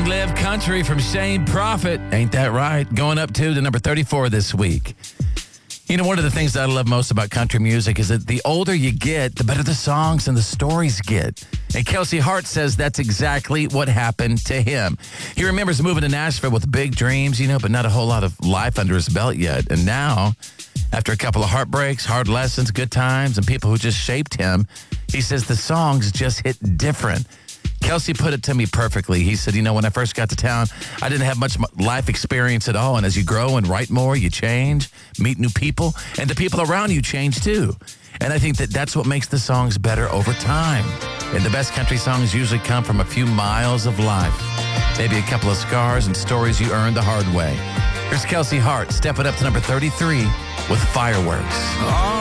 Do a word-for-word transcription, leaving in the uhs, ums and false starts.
Live Country from Shane Prophet. Ain't that right? Going up to to number thirty-four this week. You know, one of the things that I love most about country music is that the older you get, the better the songs and the stories get. And Kelsey Hart says that's exactly what happened to him. He remembers moving to Nashville with big dreams, you know, but not a whole lot of life under his belt yet. And now, after a couple of heartbreaks, hard lessons, good times, and people who just shaped him, he says the songs just hit different. Kelsey put it to me perfectly. He said, you know, when I first got to town, I didn't have much life experience at all. And as you grow and write more, you change, meet new people, and the people around you change too. And I think that that's what makes the songs better over time. And the best country songs usually come from a few miles of life. Maybe a couple of scars and stories you earned the hard way. Here's Kelsey Hart, stepping up to number thirty-three with Fireworks. Oh.